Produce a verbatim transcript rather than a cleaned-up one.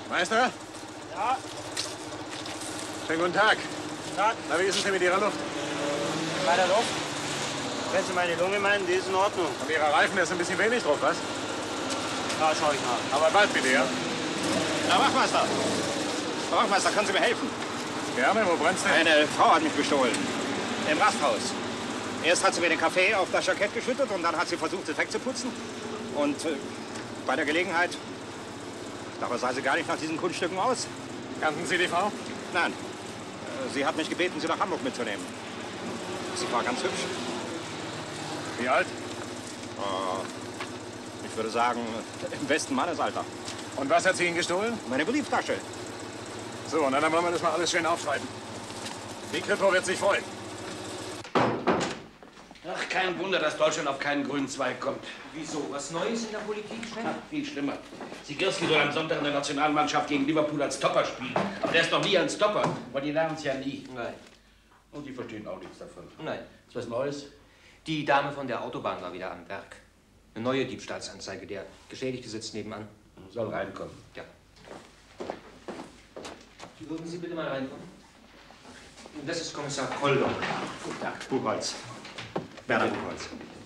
Meister? Ja? Schönen guten Tag. Tag. Na, wie ist es denn mit Ihrer Luft? Bei der Luft? Wenn Sie meine Lunge meinen, die ist in Ordnung. Und Ihrer Reifen, da ist ein bisschen wenig drauf, was? Ja, schau ich nach. Aber bald bitte, ja? Herr Wachmeister! Herr Wachmeister, können Sie mir helfen? Gerne, wo brennt's denn? Eine Frau hat mich bestohlen. Im Rasthaus. Erst hat sie mir den Kaffee auf das Jackett geschüttet und dann hat sie versucht, es wegzuputzen. Und äh, bei der Gelegenheit, dabei sah sie gar nicht nach diesen Kunststücken aus. Kannten Sie die Frau? Nein. Äh, sie hat mich gebeten, sie nach Hamburg mitzunehmen. Sie war ganz hübsch. Wie alt? Äh, ich würde sagen, im besten Mannesalter. Und was hat sie Ihnen gestohlen? Meine Brieftasche. So, na, dann wollen wir das mal alles schön aufschreiben. Die Kripo wird sich freuen. Ach, kein Wunder, dass Deutschland auf keinen grünen Zweig kommt. Wieso? Was Neues in der Politik, Chef? Ja, viel schlimmer. Sikorski soll am Sonntag in der Nationalmannschaft gegen Liverpool als Stopper spielen. Aber der ist noch nie ein Stopper. Aber die lernen es ja nie. Nein. Und die verstehen auch nichts davon. Nein. Ist was Neues? Die Dame von der Autobahn war wieder am Werk. Eine neue Diebstahlsanzeige. Der Geschädigte sitzt nebenan. Soll reinkommen. Ja. Würden Sie bitte mal reinkommen? Das ist Kommissar Kolder. Guten Tag. Buchholz. Werner Buchholz.